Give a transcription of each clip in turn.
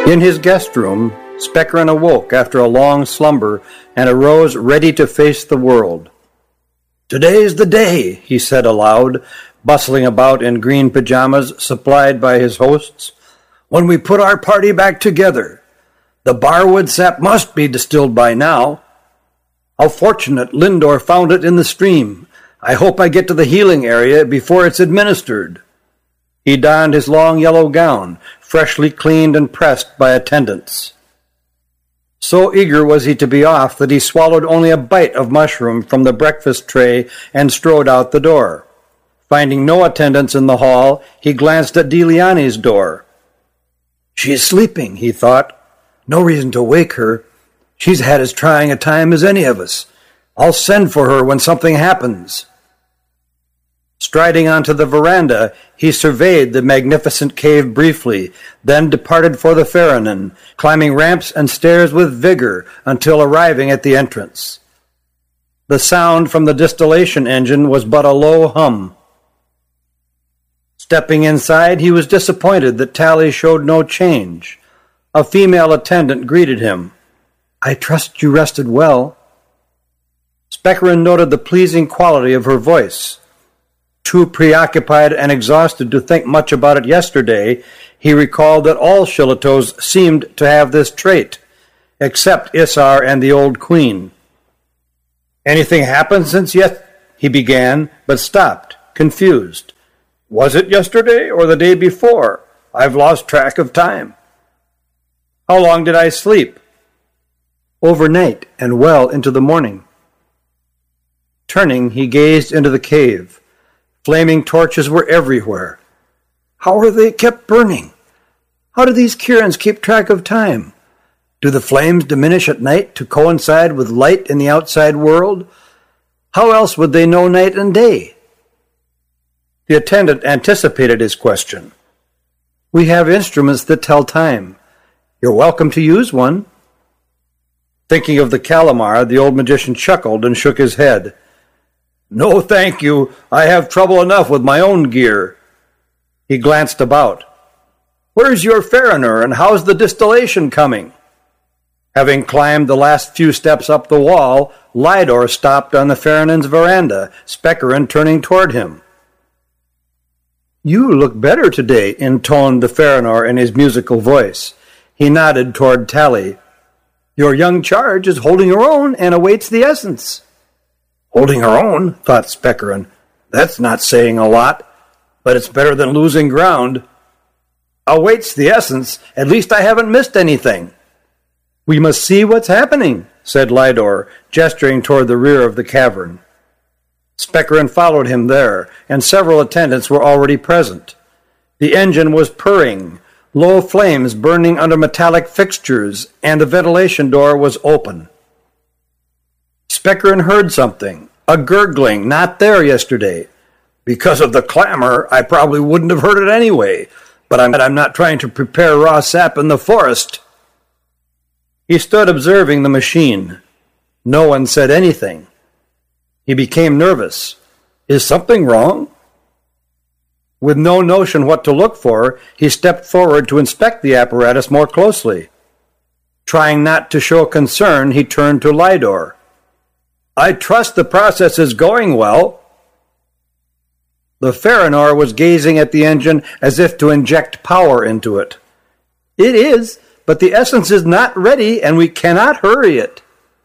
In his guest room, Speckran awoke after a long slumber and arose ready to face the world. "Today's the day," he said aloud, bustling about in green pajamas supplied by his hosts, "when we put our party back together. The barwood sap must be distilled by now. How fortunate Lindor found it in the stream. I hope I get to the healing area before it's administered." He donned his long yellow gown, freshly cleaned and pressed by attendants. So eager was he to be off that he swallowed only a bite of mushroom from the breakfast tray and strode out the door. Finding no attendants in the hall, he glanced at Deliani's door. "She is sleeping," he thought. "No reason to wake her. She's had as trying a time as any of us. I'll send for her when something happens." Striding onto the veranda, he surveyed the magnificent cave briefly, then departed for the Ferronin, climbing ramps and stairs with vigor until arriving at the entrance. The sound from the distillation engine was but a low hum. Stepping inside, he was disappointed that Tally showed no change. A female attendant greeted him. "I trust you rested well." Speckran noted the pleasing quality of her voice. Too preoccupied and exhausted to think much about it yesterday, he recalled that all Shillitoes seemed to have this trait, except Isar and the old queen. "Anything happened since he began, but stopped, confused. "Was it yesterday or the day before? I've lost track of time." "How long did I sleep?" "Overnight and well into the morning." Turning, he gazed into the cave. Flaming torches were everywhere. How were they kept burning? How do these Kirans keep track of time? Do the flames diminish at night to coincide with light in the outside world? How else would they know night and day? The attendant anticipated his question. "We have instruments that tell time. You're welcome to use one." Thinking of the Calamar, the old magician chuckled and shook his head. "No, thank you. I have trouble enough with my own gear." He glanced about. "Where's your Ferroner, and how's the distillation coming?" Having climbed the last few steps up the wall, Lydor stopped on the Ferronin's veranda, Speckran turning toward him. "You look better today," intoned the Ferroner in his musical voice. He nodded toward Tally. "Your young charge is holding her own and awaits the essence." "Holding her own," thought Speckran. "That's not saying a lot, but it's better than losing ground. Awaits the essence. At least I haven't missed anything." "We must see what's happening," said Lydor, gesturing toward the rear of the cavern. Speckran followed him there, and several attendants were already present. The engine was purring, low flames burning under metallic fixtures, and the ventilation door was open. Speckran heard something, a gurgling not there yesterday. "Because of the clamor, I probably wouldn't have heard it anyway, but I'm not trying to prepare raw sap in the forest." He stood observing the machine. No one said anything. He became nervous. Is something wrong? With no notion what to look for, he stepped forward to inspect the apparatus more closely. Trying not to show concern, he turned to Lydor. "I trust the process is going well." The Ferroner was gazing at the engine as if to inject power into it. "It is, but the essence is not ready, and we cannot hurry it."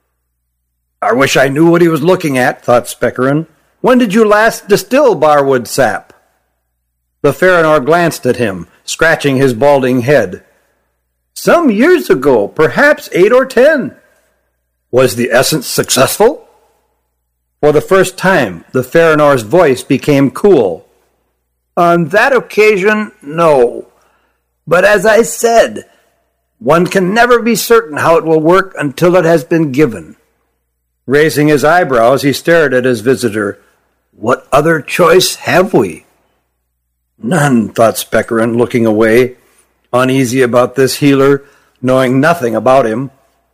"I wish I knew what he was looking at," thought Speckran. "When did you last distill barwood sap?" The Ferroner glanced at him, scratching his balding head. "Some years ago, perhaps 8 or 10. "Was the essence successful?" For the first time, the Ferroner's voice became cool. "On that occasion, no. But as I said, one can never be certain how it will work until it has been given." Raising his eyebrows, he stared at his visitor. "What other choice have we?" "None," thought Speckran, looking away, uneasy about this healer, knowing nothing about him.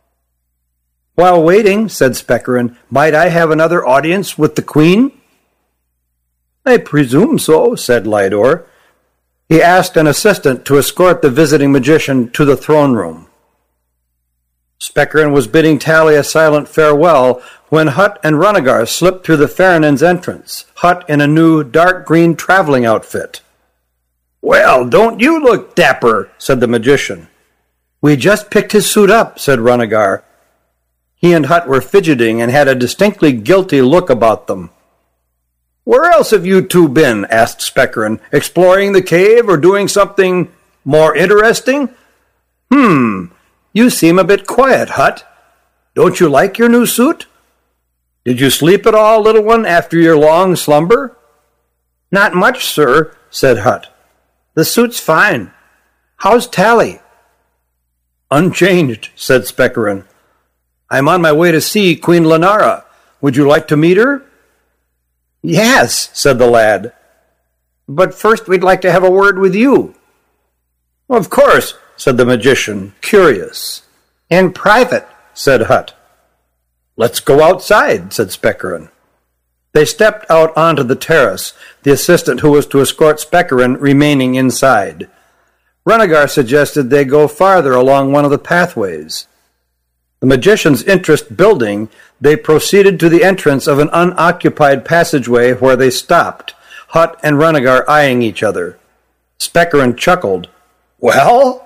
"While waiting," said Speckran, "might I have another audience with the Queen?" "I presume so," said Lydor. He asked an assistant to escort the visiting magician to the throne room. Speckeren was bidding Tally a silent farewell when Hutt and Runnegar slipped through the Farinen's entrance, Hutt in a new dark green traveling outfit. "Well, don't you look dapper," said the magician. "We just picked his suit up," said Runnegar. He and Hutt were fidgeting and had a distinctly guilty look about them. "Where else have you two been?" asked Speckeren. "Exploring the cave or doing something more interesting?" You seem a bit quiet, Hutt. Don't you like your new suit? Did you sleep at all, little one, after your long slumber?" "Not much, sir," said Hutt. "The suit's fine. How's Tally?" "Unchanged," said Speckeren. "I'm on my way to see Queen Lenara. Would you like to meet her?" "Yes," said the lad. "But first we'd like to have a word with you." "Of course," said the magician, curious. "In private," said Hutt. "Let's go outside," said Speckeren. They stepped out onto the terrace, the assistant who was to escort Speckeren remaining inside. Runnegar suggested they go farther along one of the pathways. The magician's interest building, they proceeded to the entrance of an unoccupied passageway where they stopped, Hutt and Runnegar eyeing each other. Speckeren chuckled. "Well?"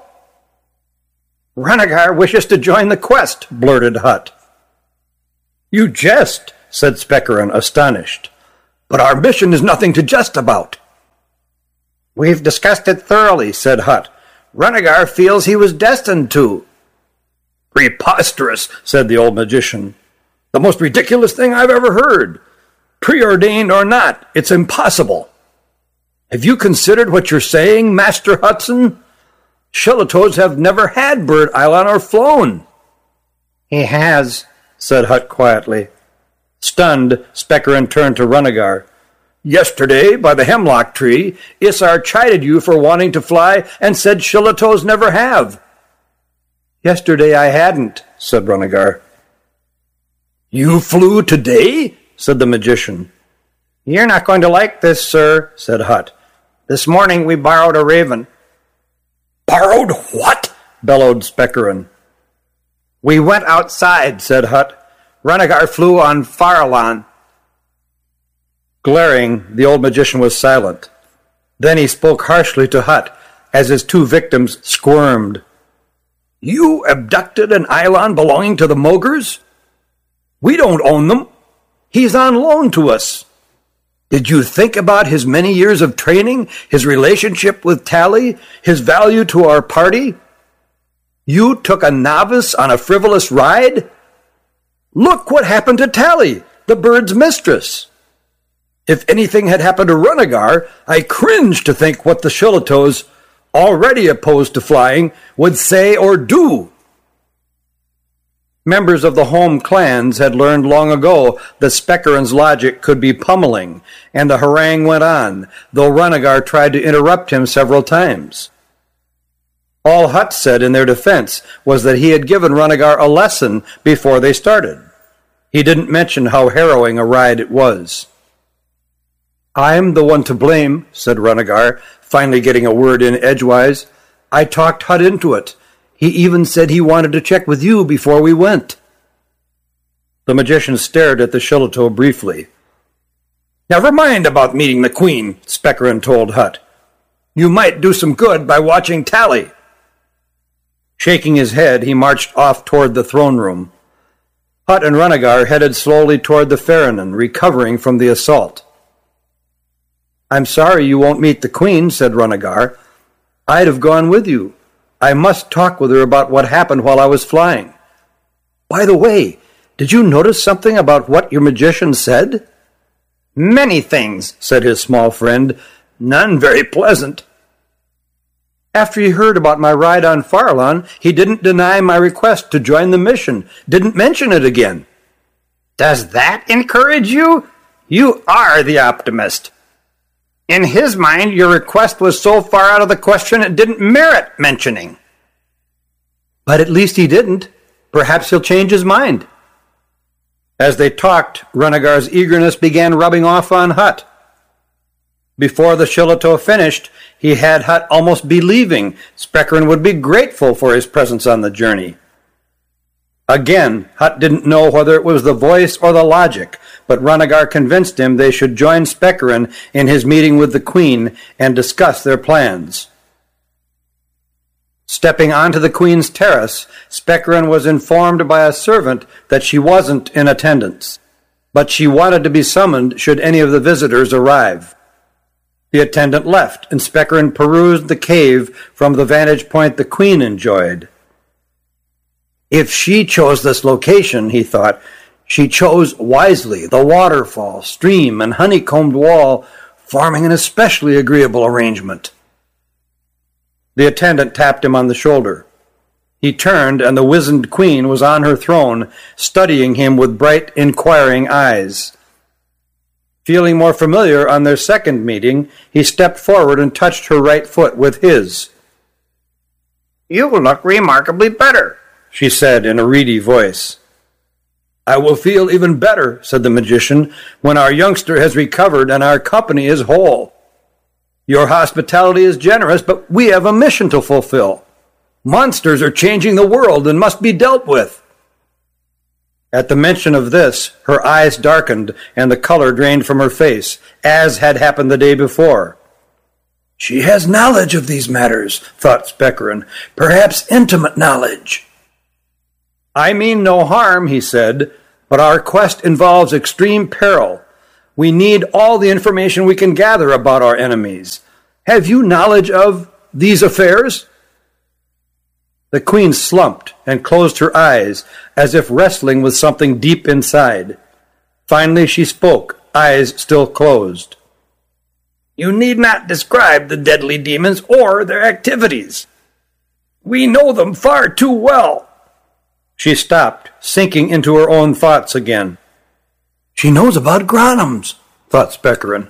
"Runnegar wishes to join the quest," blurted Hutt. "You jest," said Speckeren, astonished. "But our mission is nothing to jest about." "We've discussed it thoroughly," said Hutt. "Runnegar feels he was destined to." "Preposterous," said the old magician. "The most ridiculous thing I've ever heard. Preordained or not, it's impossible. Have you considered what you're saying, Master Hudson? Shillitoes have never had Bird Island or flown." "He has," said Hutt quietly. Stunned, Speckeren turned to Runnegar. "Yesterday, by the hemlock tree, Isar chided you for wanting to fly and said Shillitoes never have." "Yesterday I hadn't," said Runnegar. "You flew today?" said the magician. "You're not going to like this, sir," said Hutt. "This morning we borrowed a raven." "Borrowed what?" bellowed Speckeren. "We went outside," said Hutt. "Runnegar flew on Farallon." Glaring, the old magician was silent. Then he spoke harshly to Hutt as his two victims squirmed. "You abducted an Eidolon belonging to the Mogers? We don't own them. He's on loan to us. Did you think about his many years of training, his relationship with Tally, his value to our party? You took a novice on a frivolous ride? Look what happened to Tally, the bird's mistress. If anything had happened to Runnegar, I cringe to think what the Shillitoes, already opposed to flying, would say or do." Members of the home clans had learned long ago that Speckeren's logic could be pummeling, and the harangue went on, though Runnegar tried to interrupt him several times. All Hutt said in their defense was that he had given Runnegar a lesson before they started. He didn't mention how harrowing a ride it was. "I'm the one to blame," said Runnegar, finally getting a word in edgewise. "I talked Hutt into it. He even said he wanted to check with you before we went." The magician stared at the Shillito briefly. "Never mind about meeting the Queen," Speckeren told Hutt. "You might do some good by watching Tally." Shaking his head, he marched off toward the throne room. Hutt and Runnegar headed slowly toward the Farinen, recovering from the assault. "I'm sorry you won't meet the Queen," said Runnegar. "I'd have gone with you. I must talk with her about what happened while I was flying. By the way, did you notice something about what your magician said?" "Many things," said his small friend. "None very pleasant." "After he heard about my ride on Farallon, he didn't deny my request to join the mission, didn't mention it again." "Does that encourage you? You are the optimist. In his mind, your request was so far out of the question it didn't merit mentioning." "But at least he didn't. Perhaps he'll change his mind." As they talked, Runnegar's eagerness began rubbing off on Hutt. Before the Shillitoe finished, he had Hutt almost believing Speckeren would be grateful for his presence on the journey. Again, Hutt didn't know whether it was the voice or the logic, but Runnegar convinced him they should join Speckeren in his meeting with the Queen and discuss their plans. Stepping onto the Queen's terrace, Speckeren was informed by a servant that she wasn't in attendance, but she wanted to be summoned should any of the visitors arrive. The attendant left, and Speckeren perused the cave from the vantage point the Queen enjoyed. If she chose this location, he thought, she chose wisely, the waterfall, stream, and honeycombed wall forming an especially agreeable arrangement. The attendant tapped him on the shoulder. He turned, and the wizened Queen was on her throne, studying him with bright, inquiring eyes. Feeling more familiar on their second meeting, he stepped forward and touched her right foot with his. "You look remarkably better," she said in a reedy voice. "I will feel even better," said the magician, "when our youngster has recovered and our company is whole. Your hospitality is generous, but we have a mission to fulfill. Monsters are changing the world and must be dealt with." At the mention of this, her eyes darkened and the color drained from her face, as had happened the day before. "She has knowledge of these matters," thought Speckeren, "perhaps intimate knowledge." "I mean no harm," he said, "but our quest involves extreme peril. We need all the information we can gather about our enemies. Have you knowledge of these affairs?" The Queen slumped and closed her eyes, as if wrestling with something deep inside. Finally she spoke, eyes still closed. "You need not describe the deadly demons or their activities. We know them far too well." She stopped, sinking into her own thoughts again. "She knows about Gronums," thought Speckeren.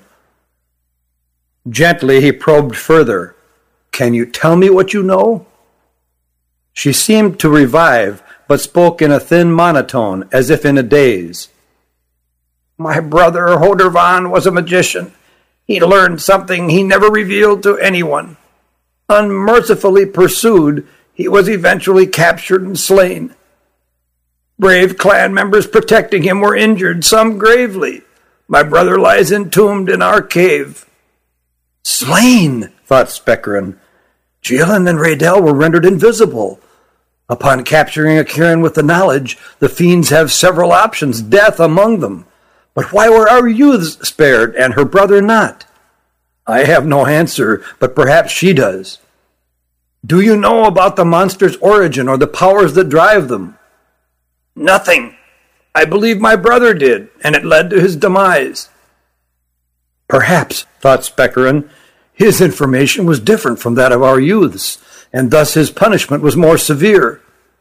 Gently he probed further. "Can you tell me what you know?" She seemed to revive, but spoke in a thin monotone, as if in a daze. "My brother Hodervan was a magician. He learned something he never revealed to anyone. Unmercifully pursued, he was eventually captured and slain. Brave clan members protecting him were injured, some gravely. My brother lies entombed in our cave." "Slain," thought Speckeren. "Jilin and Raydell were rendered invisible. Upon capturing a Kirin with the knowledge, the fiends have several options, death among them. But why were our youths spared, and her brother not? I have no answer, but perhaps she does. Do you know about the monster's origin or the powers that drive them?" "Nothing. I believe my brother did, and it led to his demise." Perhaps, thought Speckeren, his information was different from that of our youths, and thus his punishment was more severe.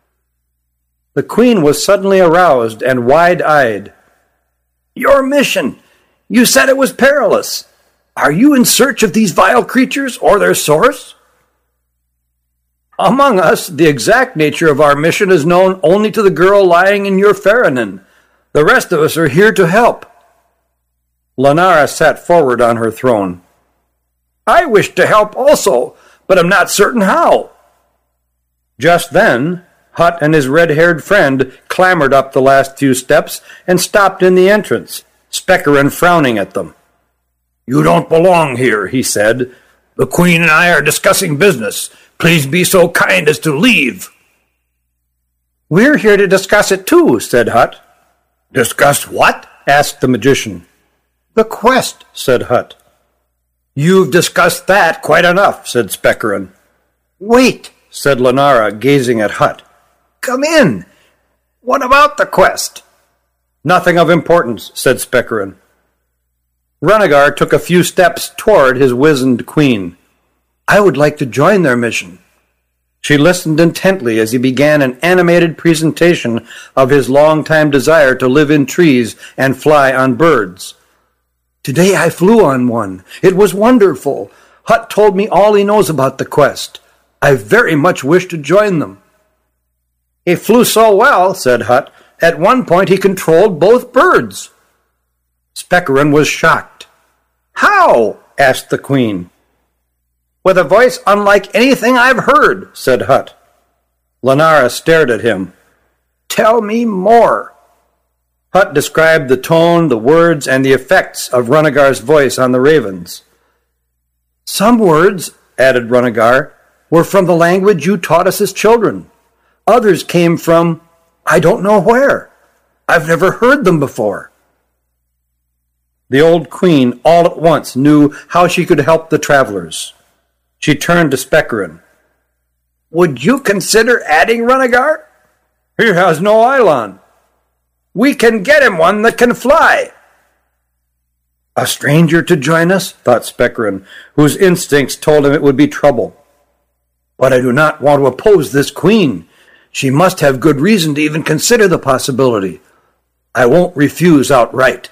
The Queen was suddenly aroused and wide-eyed. "Your mission! You said it was perilous. Are you in search of these vile creatures or their source?" "Among us, the exact nature of our mission is known only to the girl lying in your Ferronin. The rest of us are here to help." Lenara sat forward on her throne. "I wish to help also, but am not certain how." Just then, Hutt and his red-haired friend clambered up the last few steps and stopped in the entrance, Speckeren frowning at them. "You don't belong here," he said. "The Queen and I are discussing business. Please be so kind as to leave." "We're here to discuss it too," said Hutt. "Discuss what?" asked the magician. "The quest," said Hutt. "You've discussed that quite enough," said Speckeren. "Wait," said Lenara, gazing at Hutt. "Come in. What about the quest?" "Nothing of importance," said Speckeren. Runnegar took a few steps toward his wizened Queen. "I would like to join their mission." She listened intently as he began an animated presentation of his long-time desire to live in trees and fly on birds. "Today I flew on one. It was wonderful. Hutt told me all he knows about the quest. I very much wish to join them." "He flew so well," said Hutt, "at one point he controlled both birds." Speckeren was shocked. "How?" asked the queen. With a voice unlike anything I've heard, said Hut. Lenara stared at him. Tell me more. Hut described the tone, the words, and the effects of Runagar's voice on the ravens. Some words, added Runagar, were from the language you taught us as children. Others came from I don't know where. I've never heard them before. The old queen all at once knew how she could help the travelers. She turned to Specharin. Would you consider adding Runagar? He has no Eidolon. We can get him one that can fly. A stranger to join us, thought Specharin, whose instincts told him it would be trouble. But I do not want to oppose this queen. She must have good reason to even consider the possibility. I won't refuse outright.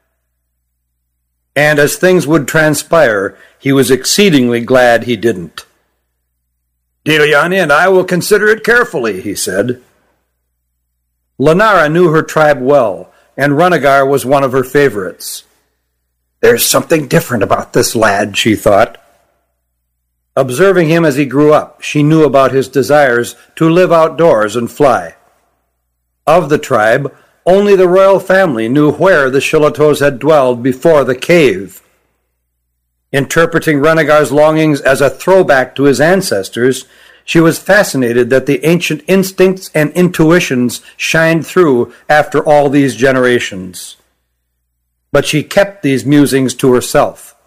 And as things would transpire, he was exceedingly glad he didn't. Diliani and I will consider it carefully, he said. Lenara knew her tribe well, and Runagar was one of her favorites. There's something different about this lad, she thought. Observing him as he grew up, she knew about his desires to live outdoors and fly. Of the tribe, only the royal family knew where the Shillitoes had dwelled before the cave. Interpreting Runagar's longings as a throwback to his ancestors, she was fascinated that the ancient instincts and intuitions shined through after all these generations. But she kept these musings to herself.